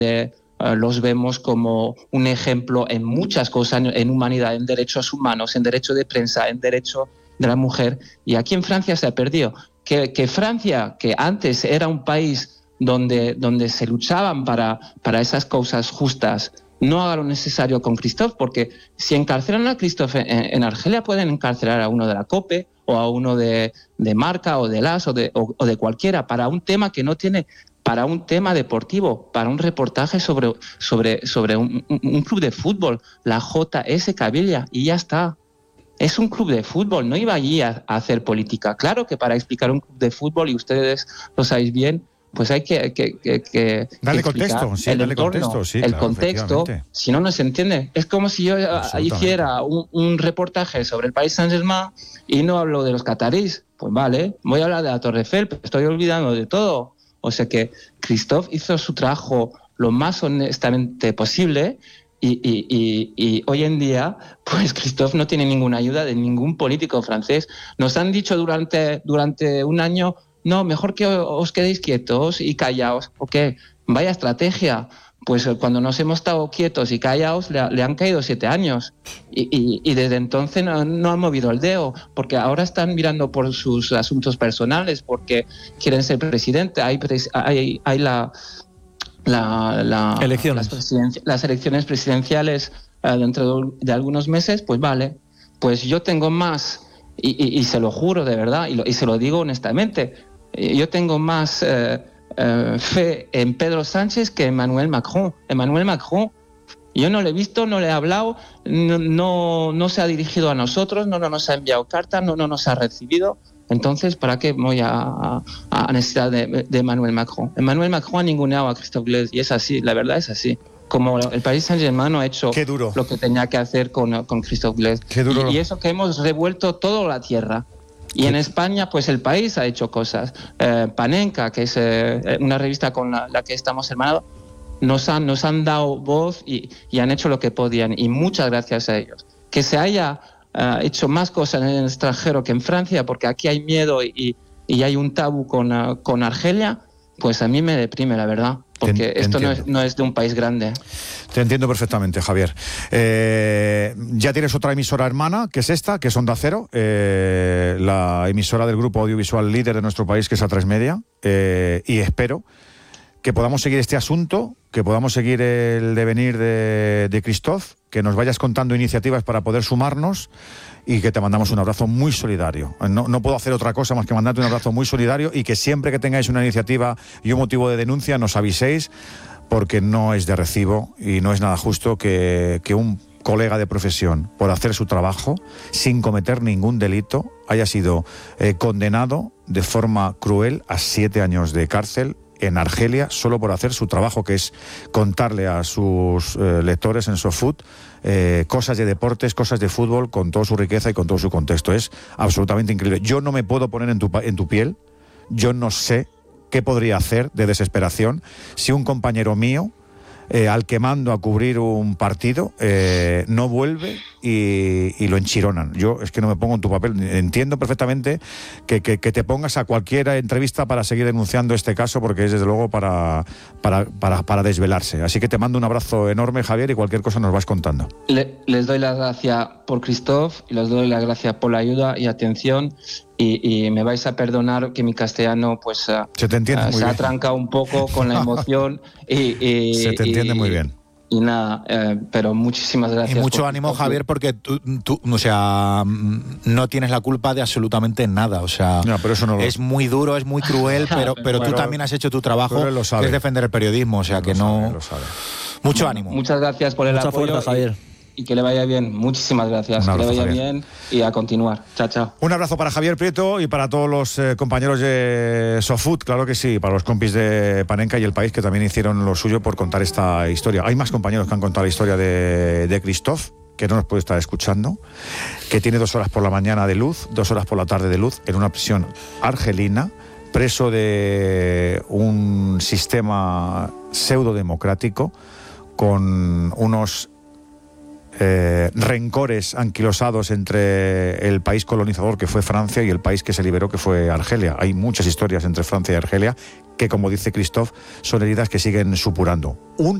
los vemos como un ejemplo en muchas cosas, en humanidad, en derechos humanos, en derecho de prensa, en derecho de la mujer. Y aquí en Francia se ha perdido. Que Francia, que antes era un país donde se luchaban para esas causas justas, no haga lo necesario con Christophe, porque si encarcelan a Christophe en Argelia, pueden encarcelar a uno de la COPE o a uno de Marca o de LAS o de cualquiera, para un tema que no tiene, para un tema deportivo, para un reportaje sobre un club de fútbol, la JS Cavilla, y ya está. Es un club de fútbol, no iba allí a hacer política. Claro que para explicar un club de fútbol, y ustedes lo sabéis bien, pues hay que darle contexto, sí, el entorno, el contexto, si no, no se entiende. Es como si yo hiciera un reportaje sobre el Paris Saint-Germain y no hablo de los catarís. Pues vale, voy a hablar de la Torre Eiffel, pero estoy olvidando de todo. O sea que Christophe hizo su trabajo lo más honestamente posible. Y hoy en día, pues Christophe no tiene ninguna ayuda de ningún político francés. Nos han dicho durante un año, no, mejor que os quedéis quietos y callaos. ¿O qué? Vaya estrategia. Pues cuando nos hemos estado quietos y callaos, le han caído 7 años. Y desde entonces no han movido el dedo, porque ahora están mirando por sus asuntos personales, porque quieren ser presidente. Hay las elecciones presidenciales dentro de algunos meses, pues vale, pues yo tengo más, y se lo juro de verdad, y se lo digo honestamente, yo tengo más fe en Pedro Sánchez que en Emmanuel Macron. Emmanuel Macron, yo no le he visto, no le he hablado, no se ha dirigido a nosotros, no nos ha enviado cartas, no nos ha recibido. Entonces, ¿para qué voy a necesitar de Emmanuel Macron? Emmanuel Macron ha ninguneado a Christophe Glaise, y es así, la verdad es así. Como el Paris Saint-Germain no ha hecho lo que tenía que hacer con Christophe Glaise. Y eso que hemos revuelto toda la tierra. Y en España, pues el país ha hecho cosas. Panenka, que es una revista con la que estamos hermanados, nos han dado voz y han hecho lo que podían. Y muchas gracias a ellos. Que se haya hecho más cosas en el extranjero que en Francia, porque aquí hay miedo y hay un tabú con Argelia, pues a mí me deprime, la verdad, porque esto no es de un país grande. Te entiendo perfectamente, Javier. Ya tienes otra emisora hermana, que es esta, que es Onda Cero, la emisora del grupo audiovisual líder de nuestro país, que es A3 Media, y espero que podamos seguir este asunto, que podamos seguir el devenir de Christophe, que nos vayas contando iniciativas para poder sumarnos, y que te mandamos un abrazo muy solidario. No puedo hacer otra cosa más que mandarte un abrazo muy solidario, y que siempre que tengáis una iniciativa y un motivo de denuncia nos aviséis, porque no es de recibo y no es nada justo que un colega de profesión, por hacer su trabajo sin cometer ningún delito, haya sido condenado de forma cruel a 7 años de cárcel en Argelia, solo por hacer su trabajo, que es contarle a sus lectores en SoFoot cosas de deportes, cosas de fútbol, con toda su riqueza y con todo su contexto. Es absolutamente increíble. Yo no me puedo poner en tu piel, yo no sé qué podría hacer de desesperación si un compañero mío, al que mando a cubrir un partido, no vuelve y lo enchironan. Yo es que no me pongo en tu papel. Entiendo perfectamente que te pongas a cualquier entrevista para seguir denunciando este caso, porque es desde luego para desvelarse. Así que te mando un abrazo enorme, Javier, y cualquier cosa nos vas contando. Les doy las gracias por Christophe y les doy las gracias por la ayuda y atención. Y me vais a perdonar que mi castellano pues se te entiende muy se bien. ha trancado un poco con la emoción y se te entiende muy bien. Y nada, pero muchísimas gracias. Y mucho ánimo, Javier, porque tú, o sea, no tienes la culpa de absolutamente nada. O sea, no, pero eso no es muy duro, es muy cruel, pero tú también has hecho tu trabajo, que es defender el periodismo. O sea, que no. Mucho ánimo. Muchas gracias por el apoyo. Fuerza, Javier. Y que le vaya bien. Muchísimas gracias. Que le vaya bien y a continuar. Chao, chao. Un abrazo para Javier Prieto y para todos los compañeros de SoFoot, claro que sí, para los compis de Panenka y El País, que también hicieron lo suyo por contar esta historia. Hay más compañeros que han contado la historia de Christophe, que no nos puede estar escuchando, que tiene 2 horas por la mañana de luz, 2 horas por la tarde de luz, en una prisión argelina, preso de un sistema pseudodemocrático, con unos rencores anquilosados entre el país colonizador que fue Francia y el país que se liberó que fue Argelia. Hay muchas historias entre Francia y Argelia que, como dice Christophe, son heridas que siguen supurando.